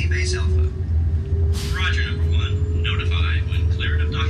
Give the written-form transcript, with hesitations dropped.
Sea Base Alpha. Roger, number one. Notify when cleared of